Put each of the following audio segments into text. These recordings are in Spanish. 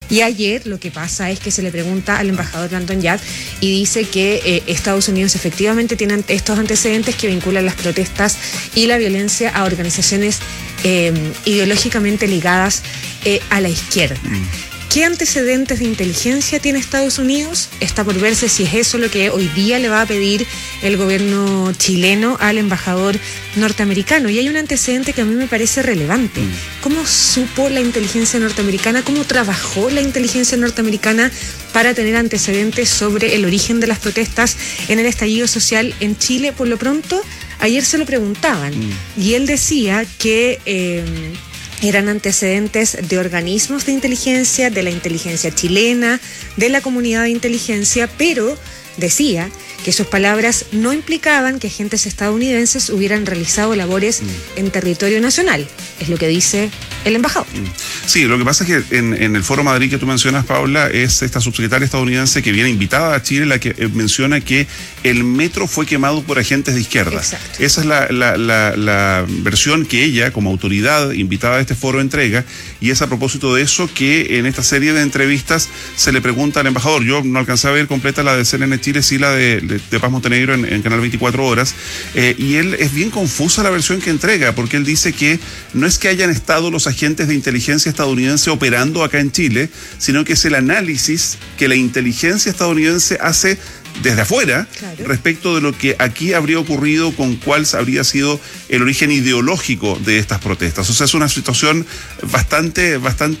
Y ayer lo que pasa es que se le pregunta al embajador Brandon Yard y dice que Estados Unidos efectivamente tiene estos antecedentes que vinculan las protestas y la violencia a organizaciones ideológicamente ligadas a la izquierda. ¿Qué antecedentes de inteligencia tiene Estados Unidos? Está por verse si es eso lo que hoy día le va a pedir el gobierno chileno al embajador norteamericano. Y hay un antecedente que a mí me parece relevante. ¿Cómo supo la inteligencia norteamericana? ¿Cómo trabajó la inteligencia norteamericana para tener antecedentes sobre el origen de las protestas en el estallido social en Chile? Por lo pronto, ayer se lo preguntaban y él decía que eran antecedentes de organismos de inteligencia, de la inteligencia chilena, de la comunidad de inteligencia, pero decía que sus palabras no implicaban que agentes estadounidenses hubieran realizado labores en territorio nacional. Es lo que dice el embajador. Sí, lo que pasa es que en el Foro Madrid que tú mencionas, Paula, es esta subsecretaria estadounidense que viene invitada a Chile la que menciona que el metro fue quemado por agentes de izquierda. Exacto. Esa es la versión que ella, como autoridad invitada a este foro, entrega, y es a propósito de eso que en esta serie de entrevistas se le pregunta al embajador. Yo no alcancé a ver completa la de CNN Chile, sí la de Paz Montenegro en Canal 24 Horas, y él es bien confusa la versión que entrega, porque él dice que no es que hayan estado los agentes de inteligencia estadounidense operando acá en Chile, sino que es el análisis que la inteligencia estadounidense hace desde afuera, claro, respecto de lo que aquí habría ocurrido, con cuál habría sido el origen ideológico de estas protestas. O sea, es una situación bastante,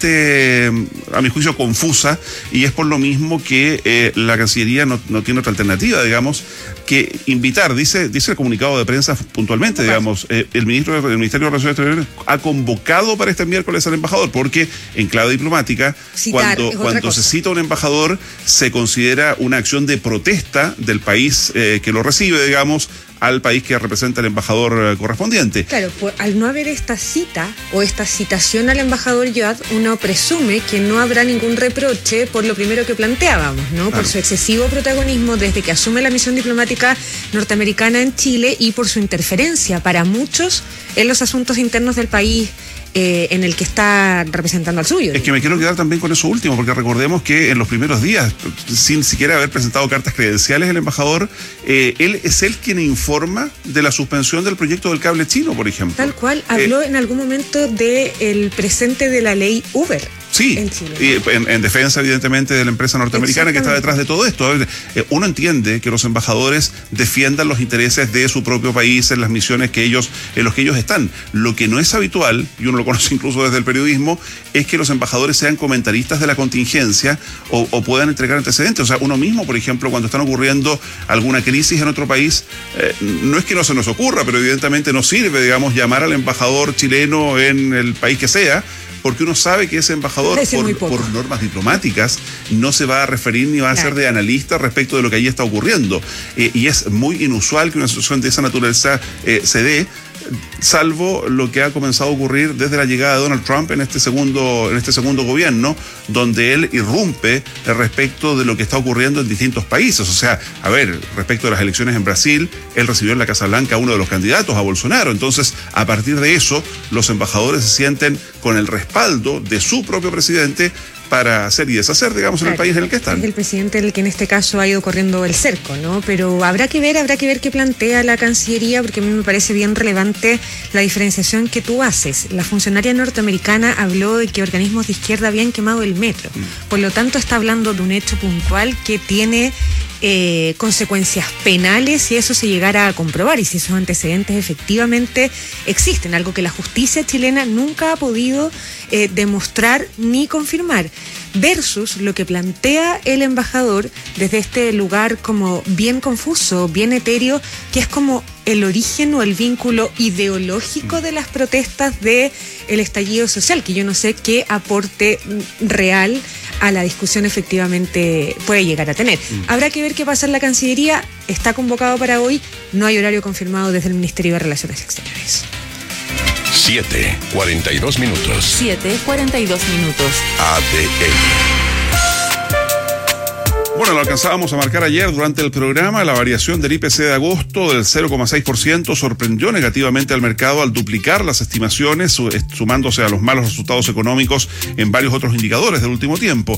a mi juicio, confusa, y es por lo mismo que la Cancillería no tiene otra alternativa, digamos, que invitar, dice el comunicado de prensa puntualmente, digamos, el Ministerio de Relaciones Exteriores ha convocado para este miércoles al embajador, porque en clave diplomática, cuando se cita a un embajador, se considera una acción de protesta del país que lo recibe, digamos, al país que representa el embajador correspondiente. Claro, pues al no haber esta cita o esta citación al embajador Yoad, uno presume que no habrá ningún reproche por lo primero que planteábamos, ¿no? Claro. Por su excesivo protagonismo desde que asume la misión diplomática norteamericana en Chile y por su interferencia para muchos en los asuntos internos del país en el que está representando al suyo. Es que me quiero quedar también con eso último, porque recordemos que en los primeros días, sin siquiera haber presentado cartas credenciales, el embajador, él es el quien informa de la suspensión del proyecto del cable chino, por ejemplo. Tal cual, habló en algún momento del presente de la ley Uber. Sí, en Chile, en defensa evidentemente de la empresa norteamericana que está detrás de todo esto. Uno entiende que los embajadores defiendan los intereses de su propio país en las misiones en los que ellos están. Lo que no es habitual, y uno lo conoce incluso desde el periodismo, es que los embajadores sean comentaristas de la contingencia o puedan entregar antecedentes. O sea, uno mismo, por ejemplo, cuando están ocurriendo alguna crisis en otro país, no es que no se nos ocurra, pero evidentemente no sirve, digamos, llamar al embajador chileno en el país que sea, porque uno sabe que ese embajador, por normas diplomáticas, no se va a referir ni va a ser de analista respecto de lo que allí está ocurriendo. Y es muy inusual que una situación de esa naturaleza se dé, salvo lo que ha comenzado a ocurrir desde la llegada de Donald Trump en este segundo gobierno, donde él irrumpe respecto de lo que está ocurriendo en distintos países. O sea, a ver, respecto de las elecciones en Brasil, él recibió en la Casa Blanca a uno de los candidatos, a Bolsonaro. Entonces, a partir de eso, los embajadores se sienten con el respaldo de su propio presidente para hacer y deshacer, digamos, en el país en el que están. Es el presidente el que en este caso ha ido corriendo el cerco, ¿no? Pero habrá que ver qué plantea la Cancillería, porque a mí me parece bien relevante la diferenciación que tú haces. La funcionaria norteamericana habló de que organismos de izquierda habían quemado el metro. Por lo tanto, está hablando de un hecho puntual que tiene consecuencias penales si eso se llegara a comprobar y si esos antecedentes efectivamente existen, algo que la justicia chilena nunca ha podido demostrar ni confirmar, versus lo que plantea el embajador desde este lugar como bien confuso, bien etéreo, que es como el origen o el vínculo ideológico de las protestas del estallido social, que yo no sé qué aporte real a la discusión efectivamente puede llegar a tener. Habrá que ver qué pasa en la Cancillería. Está convocado para hoy, no hay horario confirmado desde el Ministerio de Relaciones Exteriores. 7:42 minutos. 7:42 minutos. ADN. Bueno, lo alcanzábamos a marcar ayer durante el programa. La variación del IPC de agosto del 0,6% sorprendió negativamente al mercado al duplicar las estimaciones, sumándose a los malos resultados económicos en varios otros indicadores del último tiempo.